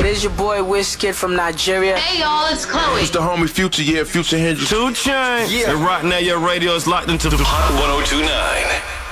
This your boy Wizkid from Nigeria. Hey y'all, it's Chloe. It's the homie Future, yeah, Future Hendrix. 2 Chainz. Yeah. And right now your radio is locked into the 1029